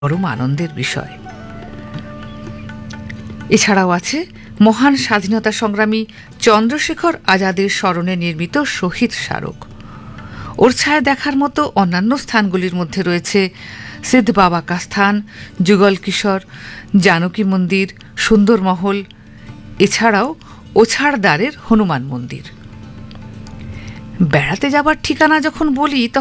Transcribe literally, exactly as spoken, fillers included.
পরম আনন্দের বিষয়। এছাড়াও আছে মহান স্বাধীনতা সংগ্রামী চন্দ্রশেখর আজাদের স্মরণে নির্মিত শহীদ স্মারক। ওর ছায়া দেখার মতো অন্যান্য স্থানগুলির মধ্যে রয়েছে সিদ্ধ বাবা কা স্থান, যুগল কিশোর, জানকী মন্দির, সুন্দরমহল, এছাড়াও ওছাড়দারের হনুমান মন্দির। বেড়াতে যাবার ঠিকানা যখন বলি তখন